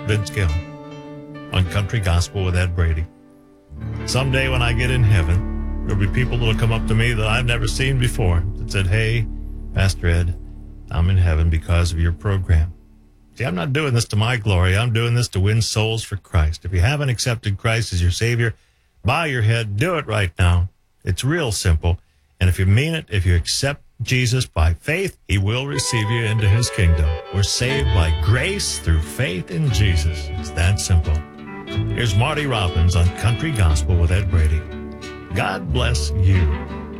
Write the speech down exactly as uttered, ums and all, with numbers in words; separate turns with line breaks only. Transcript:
Vince Gill on Country Gospel with Ed Brady. Someday when I get in heaven, there'll be people that will come up to me that I've never seen before that said, "Hey, Pastor Ed, I'm in heaven because of your program." See, I'm not doing this to my glory. I'm doing this to win souls for Christ. If you haven't accepted Christ as your Savior, bow your head, do it right now. It's real simple. And if you mean it, if you accept Jesus by faith, he will receive you into his kingdom. We're saved by grace through faith in Jesus. It's that simple. Here's Marty Robbins on Country Gospel with Ed Brady. God bless you.